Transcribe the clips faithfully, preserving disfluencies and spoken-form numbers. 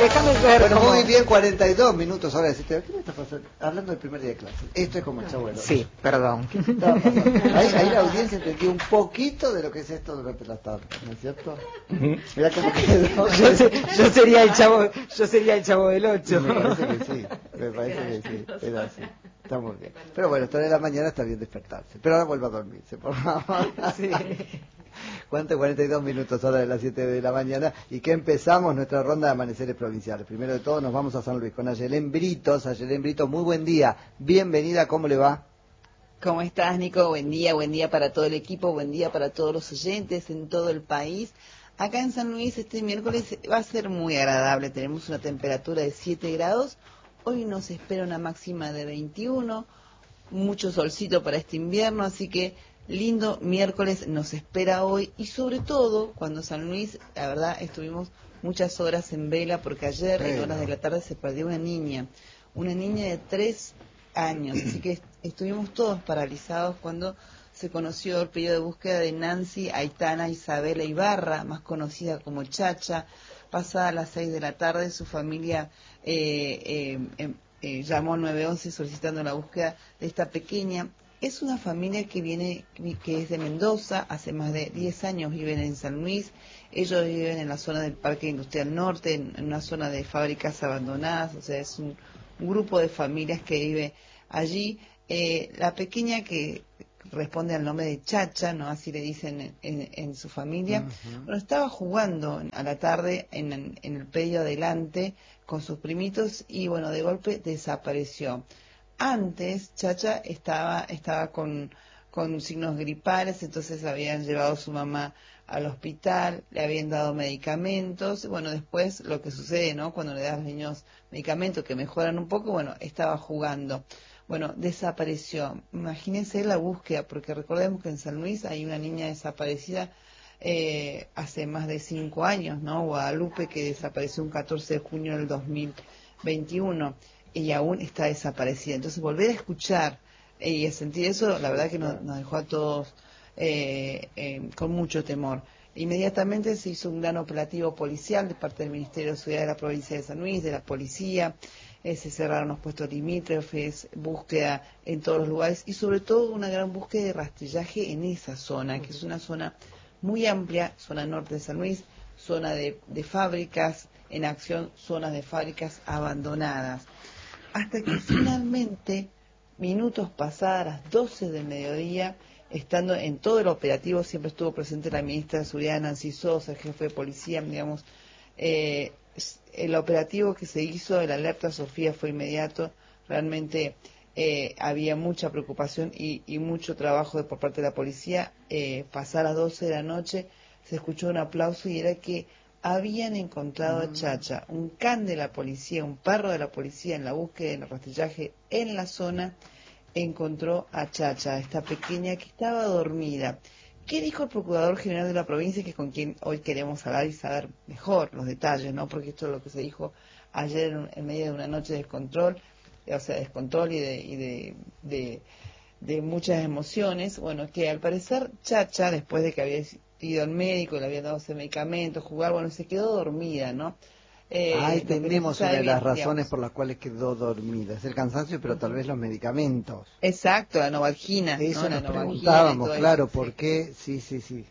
déjame ver. Bueno, cómo... muy bien, cuarenta y dos minutos. Ahora deciste, ¿qué me está pasando? Hablando del primer día de clase. Esto es como el Chavo del Ocho. Sí, perdón. ¿Qué estaba pasando? Ahí, ahí la audiencia entendió un poquito de lo que es esto durante la tarde, ¿no es cierto? Mira cómo quedó. Yo, se, yo sería el chavo, yo sería el Chavo del Ocho. Me parece que sí, me parece que sí, era así. Está muy bien. Pero bueno, esta hora de la mañana está bien despertarse. Pero ahora vuelva a dormirse, por favor. Sí. ¿Cuánto? cuarenta y dos minutos, hora de las siete de la mañana. Y que empezamos nuestra ronda de amaneceres provinciales. Primero de todo nos vamos a San Luis con Ayelén Britos. Ayelén Britos, muy buen día. Bienvenida, ¿cómo le va? ¿Cómo estás, Nico? Buen día, buen día para todo el equipo, buen día para todos los oyentes en todo el país. Acá en San Luis este miércoles va a ser muy agradable, tenemos una temperatura de siete grados, hoy nos espera una máxima de veintiuno, mucho solcito para este invierno, así que lindo miércoles nos espera hoy y sobre todo cuando San Luis, la verdad, estuvimos muchas horas en vela porque ayer Pero... en horas de la tarde se perdió una niña, una niña de tres años, así que estuvimos todos paralizados cuando se conoció el pedido de búsqueda de Nancy Aitana Isabela Ibarra, más conocida como Chacha. Pasada las seis de la tarde, su familia eh, eh, eh, llamó al nueve once solicitando la búsqueda de esta pequeña. Es una familia que viene, que es de Mendoza, hace más de diez años viven en San Luis. Ellos viven en la zona del Parque Industrial Norte, en, en una zona de fábricas abandonadas, o sea, es un, un grupo de familias que vive allí. Eh, la pequeña que responde al nombre de Chacha, ¿no? Así le dicen en, en, en su familia. Uh-huh. Bueno, estaba jugando a la tarde en, en, en el predio adelante con sus primitos y, bueno, de golpe desapareció. Antes, Chacha estaba, estaba con, con signos gripales, entonces habían llevado a su mamá al hospital, le habían dado medicamentos. Bueno, después lo que sucede, ¿no? Cuando le das a los niños medicamentos que mejoran un poco, bueno, estaba jugando. Bueno, desapareció. Imagínense la búsqueda, porque recordemos que en San Luis hay una niña desaparecida eh, hace más de cinco años, ¿no? Guadalupe, que desapareció un catorce de junio del dos mil veintiuno y aún está desaparecida. Entonces, volver a escuchar eh, y a sentir eso, la verdad que nos, nos dejó a todos eh, eh, con mucho temor. Inmediatamente se hizo un gran operativo policial de parte del Ministerio de Seguridad de la provincia de San Luis, de la policía. Eh, se cerraron los puestos limítrofes, búsqueda en todos los lugares y sobre todo una gran búsqueda de rastrillaje en esa zona, que es una zona muy amplia, zona norte de San Luis, zona de, de fábricas en acción, zonas de fábricas abandonadas. Hasta que finalmente, minutos pasadas las doce del mediodía, estando en todo el operativo, siempre estuvo presente la ministra de Seguridad, Nancy Sosa, el jefe de policía, digamos, eh, el operativo que se hizo, el alerta Sofía fue inmediato, realmente eh, había mucha preocupación y, y mucho trabajo de, por parte de la policía. Eh, pasar las doce de la noche se escuchó un aplauso y era que habían encontrado a Chacha, un can de la policía, un perro de la policía en la búsqueda, en el rastrillaje en la zona, encontró a Chacha, esta pequeña que estaba dormida. ¿Qué dijo el Procurador General de la provincia, que es con quien hoy queremos hablar y saber mejor los detalles, ¿no? Porque esto es lo que se dijo ayer en, en medio de una noche de descontrol, o sea, descontrol y de, y de, de, de muchas emociones. Bueno, que al parecer Chacha, después de que había ido al médico, le habían dado ese medicamento, jugar, bueno, se quedó dormida, ¿no? Eh, Ahí tenemos no una de las bien, razones digamos. por las cuales quedó dormida. Es el cansancio, pero tal vez los medicamentos. Exacto, la novalgina. Eso ¿no? nos la preguntábamos, claro, eso, ¿por sí. qué? Sí, sí, sí.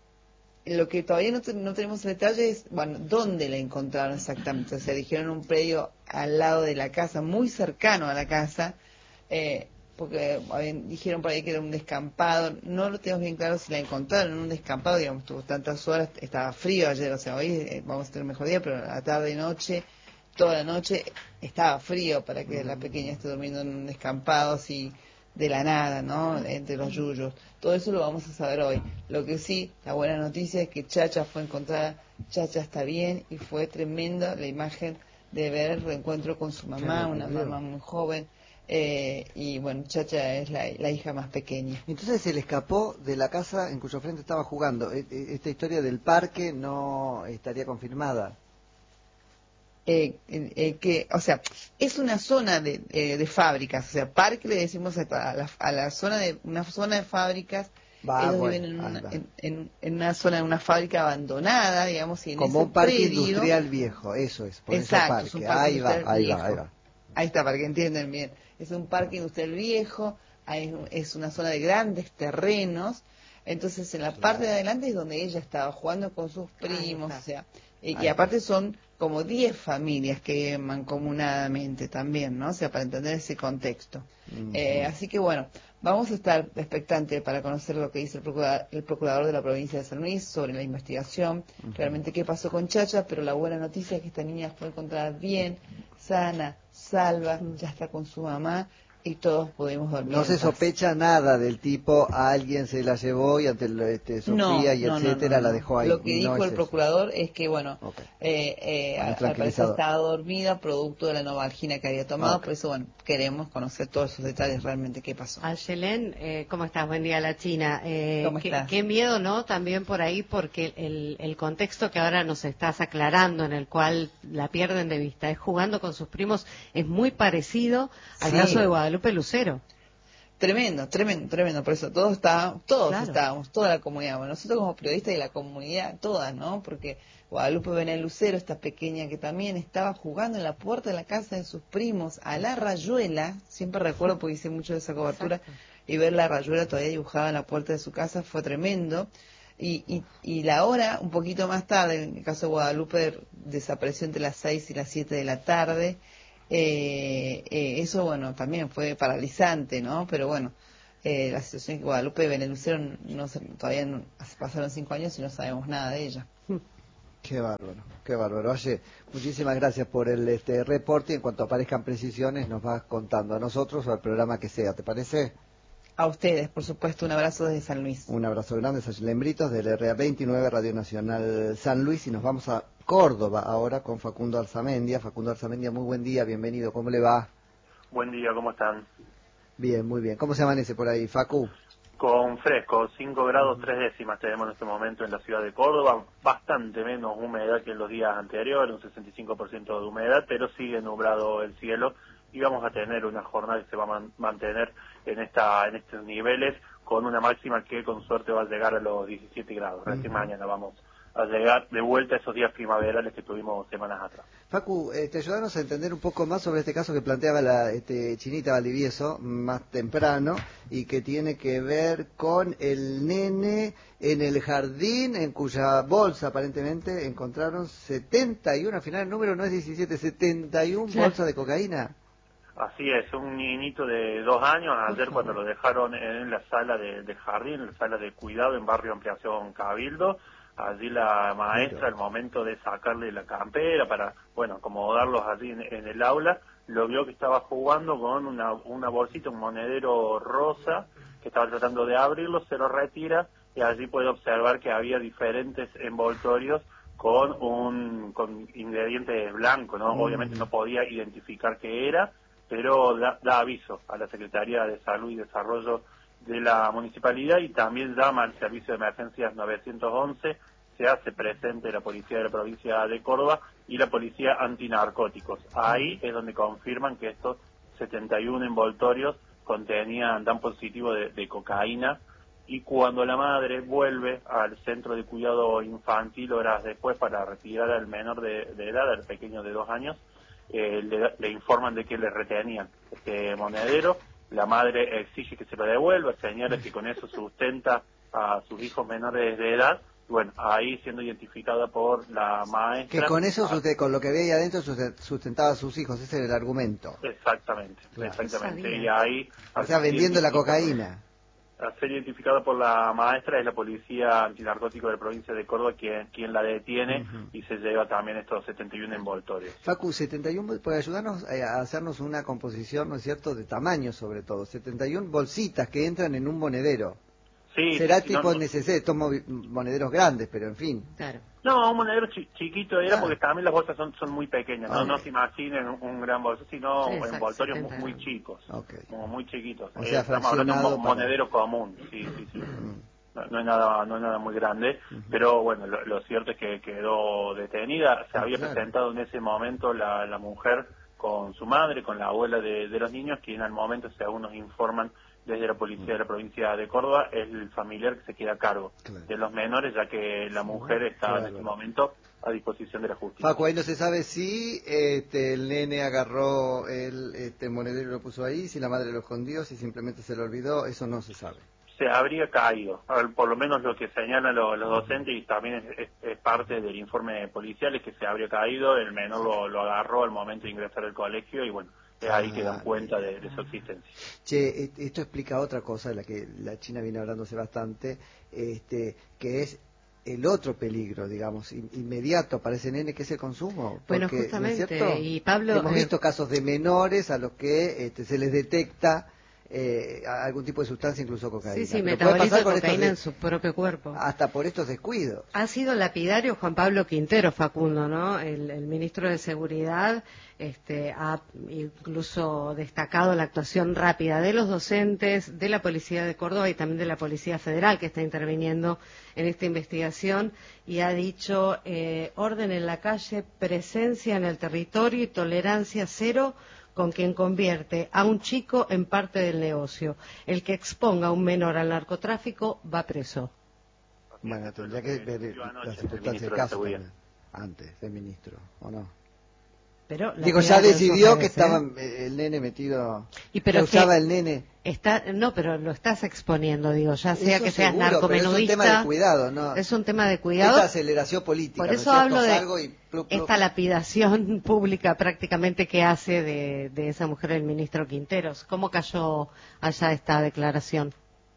Lo que todavía no, te, no tenemos el detalle es, bueno, dónde la encontraron exactamente. O sea, dijeron un predio al lado de la casa, muy cercano a la casa, eh, porque habían, dijeron por ahí que era un descampado. No lo tenemos bien claro si la encontraron en un descampado, digamos, tuvo tantas horas, estaba frío ayer, o sea, hoy eh, vamos a tener un mejor día, pero a la tarde y noche, toda la noche, estaba frío para que mm. la pequeña esté durmiendo en un descampado así de la nada, ¿no? Entre los yuyos. Todo eso lo vamos a saber hoy. Lo que sí, la buena noticia es que Chacha fue encontrada, Chacha está bien y fue tremenda la imagen de ver el reencuentro con su mamá, una mamá muy joven. Eh, y bueno, Chacha es la, la hija más pequeña. Entonces se le escapó de la casa en cuyo frente estaba jugando. Esta historia del parque no estaría confirmada. Eh, eh, que, o sea, es una zona de, eh, de fábricas, o sea, parque le decimos a la, a la zona de una zona de fábricas Va, Ellos bueno, viven en una, anda. en, en- en una zona, en una fábrica abandonada, digamos, y en Como ese un parque predio- industrial viejo, eso es, por Exacto, eso es un parque. parque Ahí va, industrial ahí viejo. va, ahí va. Ahí está, para que entiendan bien. Es un parque industrial viejo, hay- es una zona de grandes terrenos. Entonces, en la parte de adelante es donde ella estaba jugando con sus primos, o sea, y, Ahí y está. aparte son como diez familias que viven mancomunadamente también, ¿no? O sea, para entender ese contexto. Ujú. Eh, así que bueno, vamos a estar expectantes para conocer lo que dice el procurador, el procurador de la provincia de San Luis sobre la investigación, realmente qué pasó con Chacha, pero la buena noticia es que esta niña fue encontrada bien, sana, salva, ya está con su mamá y todos podemos dormir. No en se paz. sospecha nada del tipo, a alguien se la llevó y ante lo- este, No, Sofía y no, no, etcétera no, la no. dejó ahí. Lo que No dijo es el eso. procurador es que, bueno, Ok. eh, eh, Bueno, al un al parecer tranquilizador. estaba dormida producto de la novalgina que había tomado, Ok. por eso, bueno, queremos conocer todos esos detalles realmente qué pasó. Ayelén, eh, ¿cómo estás? Buen día, la China. Eh, ¿Cómo qué, estás? qué miedo, ¿no? También por ahí, porque el, el contexto que ahora nos estás aclarando, en el cual la pierden de vista, es jugando con sus primos, es muy parecido al Sí. caso de Guadalupe Lucero. Tremendo, tremendo, tremendo. Por eso todos estábamos, todos Claro. estábamos, toda la comunidad. Bueno, nosotros como periodistas y la comunidad, todas, ¿no? Porque Guadalupe Benel Lucero, esta pequeña que también estaba jugando en la puerta de la casa de sus primos a la rayuela, siempre recuerdo porque hice mucho de esa cobertura, Exacto. y ver la rayuela todavía dibujada en la puerta de su casa fue tremendo. Y, y, y la hora, un poquito más tarde, en el caso de Guadalupe, desapareció entre las seis y las siete de la tarde. Eh, eh, eso, bueno, también fue paralizante, ¿no? Pero bueno, eh, la situación es que Guadalupe Benel Lucero no se- todavía no, pasaron cinco años y no sabemos nada de ella. Qué bárbaro, qué bárbaro. Oye, muchísimas gracias por el este reporte. En cuanto aparezcan precisiones, nos vas contando a nosotros o al programa que sea, ¿te parece? A ustedes, por supuesto, un abrazo desde San Luis. Un abrazo grande, Sayelén Britos, del R A veintinueve, Radio Nacional San Luis, y nos vamos a Córdoba ahora con Facundo Arzamendia. Facundo Arzamendia, muy buen día, bienvenido, ¿cómo le va? Buen día, ¿cómo están? Bien, muy bien. ¿Cómo se amanece por ahí, Facu? Con fresco, cinco grados tres décimas tenemos en este momento en la ciudad de Córdoba, bastante menos humedad que en los días anteriores, un sesenta y cinco por ciento de humedad, pero sigue nublado el cielo y vamos a tener una jornada que se va a man- mantener en esta en estos niveles con una máxima que con suerte va a llegar a los diecisiete grados. Recién mañana vamos a llegar de vuelta a esos días primaverales que tuvimos semanas atrás. Facu, este, ayúdanos a entender un poco más sobre este caso que planteaba la este, Chinita Valdivieso más temprano y que tiene que ver con el nene en el jardín en cuya bolsa aparentemente encontraron setenta y uno, al final el número no es diecisiete, setenta y uno bolsas de cocaína. Así es, un niñito de dos años, ayer Por cuando favor. lo dejaron en la sala de, de jardín, en la sala de cuidado en Barrio Ampliación Cabildo, allí la maestra, al momento de sacarle la campera para, bueno, acomodarlos allí en, en el aula, lo vio que estaba jugando con una, una bolsita, un monedero rosa, que estaba tratando de abrirlo, se lo retira y allí puede observar que había diferentes envoltorios con un con ingredientes blancos, ¿no? Mm. Obviamente no podía identificar qué era, pero da, da aviso a la Secretaría de Salud y Desarrollo de la Municipalidad y también llama al Servicio de Emergencias novecientos once, se hace presente la Policía de la Provincia de Córdoba y la Policía Antinarcóticos. Ahí es donde confirman que estos setenta y uno envoltorios contenían, dan positivo de, de cocaína, y cuando la madre vuelve al centro de cuidado infantil horas después para retirar al menor de, de edad, al pequeño de dos años, eh, le, le informan de que le retenían este monedero. La madre exige que se lo devuelva, señala que con eso sustenta a sus hijos menores de edad. Bueno, ahí siendo identificada por la maestra. Que con eso, Ah, suste- con lo que veía adentro, suste- sustentaba a sus hijos, ese era el argumento. exactamente, Claro. exactamente. No sabía. Y ahí, O sea, al ser vendiendo la identificada- cocaína. Al ser identificada por la maestra, es la policía antinarcótico de la provincia de Córdoba quien, quien la detiene Ujú. y se lleva también estos setenta y uno envoltorios. Facu, setenta y uno, puede ayudarnos eh, a hacernos una composición, ¿no es cierto?, de tamaño sobre todo. setenta y uno bolsitas que entran en un monedero. Sí, Será sí, sí, tipo no, no, necesario, estos movi- monederos grandes, pero en fin. Claro. no, un monedero chi- chiquito era Ah. porque también las bolsas son, son muy pequeñas, no, Ok. no se imaginen un, un gran bolso, sino Sí, exacto, envoltorios setenta muy, muy gramos. chicos, Ok. como muy chiquitos. O sea, estamos hablando de un fraccionado mo- para- monedero común, sí, sí, sí. Mm. No, no es nada no es nada muy grande, pero bueno, lo, lo cierto es que quedó detenida. Se Ah, había claro. presentado en ese momento la, la mujer con su madre, con la abuela de, de los niños, quien al momento, según nos informan desde la policía de la provincia de Córdoba, es el familiar que se queda a cargo Claro. de los menores, ya que la mujer está Claro. en este momento a disposición de la justicia. Facu, ahí no se sabe si este, el nene agarró el este, monedero y lo puso ahí, si la madre lo escondió, si simplemente se lo olvidó, eso no se sabe. Se habría caído, a ver, por lo menos lo que señalan los, los docentes, y también es, es- es parte del informe policial, es que se habría caído, el menor lo, lo agarró al momento de ingresar al colegio y bueno, es ahí que dan Ah, cuenta de, de su existencia. Che, et- esto explica otra cosa de la que la China viene hablándose bastante, este, que es el otro peligro, digamos, in- inmediato para ese nene, que es el consumo. Bueno, Porque, ¿no es justamente, cierto? y Pablo, Hemos eh, visto casos de menores a los que este, se les detecta eh, algún tipo de sustancia, incluso cocaína. sí, sí, Pero puede metaboliza pasar con estos cocaína de- en su propio cuerpo. hasta por estos descuidos. Ha sido lapidario Juan Pablo Quintero, Facundo, ¿no? El, el ministro de Seguridad este, ha incluso destacado la actuación rápida de los docentes, de la Policía de Córdoba y también de la Policía Federal, que está interviniendo en esta investigación, y ha dicho eh, orden en la calle, presencia en el territorio y tolerancia cero con quien convierte a un chico en parte del negocio. El que exponga a un menor al narcotráfico va preso. Bueno, Eso es tendría lo que que ver decidió la anoche el circunstancia ministro del de caso Seguridad. también, antes del ministro, ¿o no? Pero Digo, ya lapidario en sus decidió que redes, ¿eh? estaba eh, el nene metido, Y pero que es que usaba el nene. está, no, pero lo estás exponiendo, digo, ya sea Eso que seas seguro, pero narcomenudista. es un tema de cuidado, ¿no? Es un tema de cuidado. Esta aceleración política, Por ¿no es eso cierto? hablo de Salgo y plup, plup. esta lapidación pública prácticamente que hace de, de esa mujer el ministro Quinteros. ¿Cómo cayó allá esta declaración?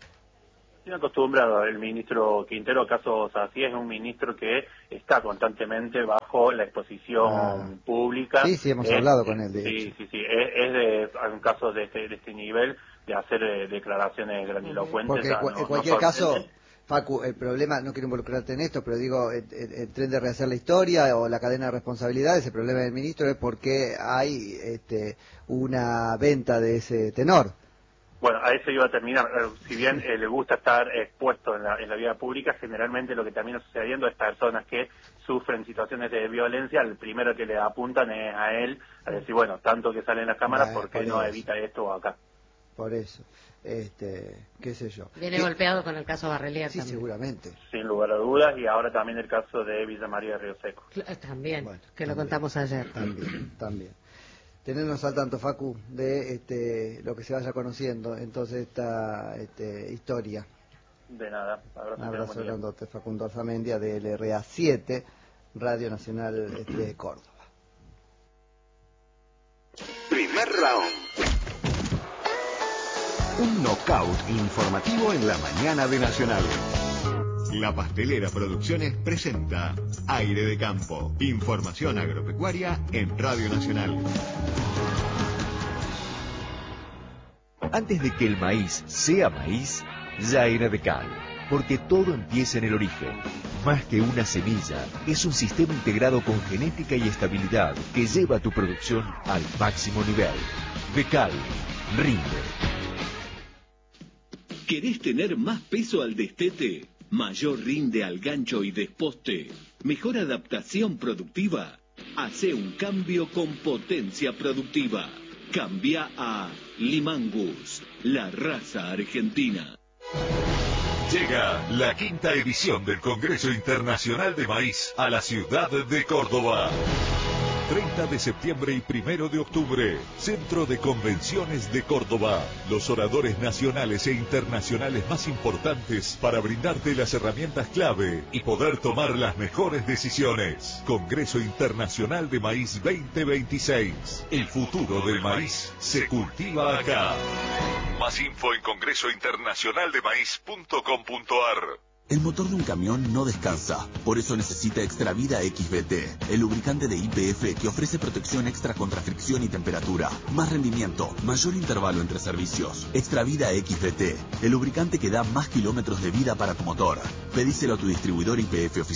Estoy acostumbrado, el ministro Quintero, casos así, es un ministro que está constantemente bajo la exposición Ah. pública. Sí, sí, hemos Es- hablado con él, de Sí, hecho. sí, sí, es, es de un caso de este, de este nivel, de hacer eh, declaraciones grandilocuentes. Porque o sea, cu- no- en no cualquier caso, sorprenden. Facu, el problema, no quiero involucrarte en esto, pero digo, el, el- el tren de rehacer la historia o la cadena de responsabilidades, el problema del ministro es porque hay este, una venta de ese tenor. Bueno, a eso iba a terminar. Eh, Si bien eh, le gusta estar expuesto en la, en la vida pública, generalmente lo que termina sucediendo es personas que sufren situaciones de violencia, el primero que le apuntan es a él, a decir, bueno, tanto que sale en la cámara, Bueno, ¿por qué por no eso. evita esto o acá? Por eso, este, qué sé yo. Viene ¿Qué? golpeado con el caso Barrelier Sí, también. seguramente. Sin lugar a dudas, y ahora también el caso de Villa María de Río Seco. Cl- También, Bueno, que lo también. contamos ayer. También, también. Tenernos al tanto, Facu, de este, lo que se vaya conociendo, entonces, esta este, historia. De nada, abrazo. Un abrazo buen día. grandote, Facundo Alzamendia, de L R A siete, Radio Nacional este, de Córdoba. Primer round. Un knockout informativo en la mañana de Nacional. La Pastelera Producciones presenta Aire de Campo. Información agropecuaria en Radio Nacional. Antes de que el maíz sea maíz, ya era de cal, porque todo empieza en el origen. Más que una semilla, es un sistema integrado con genética y estabilidad que lleva tu producción al máximo nivel. Decal, rinde. ¿Querés tener más peso al destete? ¿Mayor rinde al gancho y desposte? ¿Mejor adaptación productiva? Hace un cambio con potencia productiva. Cambia a Limangus, la raza argentina. Llega la quinta edición del Congreso Internacional de Maíz a la ciudad de Córdoba. treinta de septiembre y primero de octubre, Centro de Convenciones de Córdoba. Los oradores nacionales e internacionales más importantes para brindarte las herramientas clave y poder tomar las mejores decisiones. Congreso Internacional de Maíz veinte veintiséis. El futuro del maíz se cultiva acá. Más info en congreso internacional de maíz punto com punto ar. El motor de un camión no descansa, por eso necesita Extravida X B T, el lubricante de Y P F que ofrece protección extra contra fricción y temperatura, más rendimiento, mayor intervalo entre servicios. Extravida X B T, el lubricante que da más kilómetros de vida para tu motor. Pedíselo a tu distribuidor Y P F oficial.